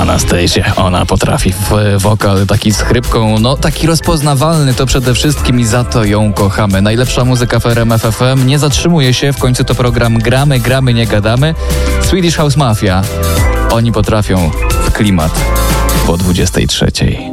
Anastasia, ona potrafi wokal taki z chrypką, no taki rozpoznawalny to przede wszystkim i za to ją kochamy. Najlepsza muzyka w RMF FM nie zatrzymuje się, w końcu to program gramy, nie gadamy. Swedish House Mafia, oni potrafią w klimat po 23.